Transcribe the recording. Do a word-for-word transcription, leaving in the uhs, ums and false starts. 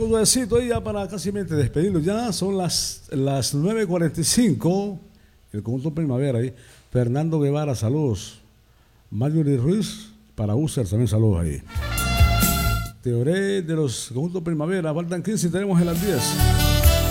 saludecito ahí ya para casi despedirnos. Ya son las, las nueve cuarenta y cinco. El conjunto Primavera ahí. Fernando Guevara, saludos. Marjorie Ruiz, para User también saludos ahí. Teoré de los conjuntos Primavera, faltan quince y tenemos en las diez.